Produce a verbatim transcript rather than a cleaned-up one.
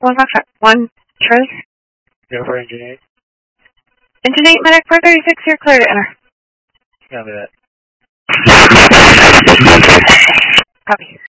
One Foxtrot. One Charlie. Go for engine eight. Engine eight, medic four thirty-six, you're clear to enter. Copy that. Copy.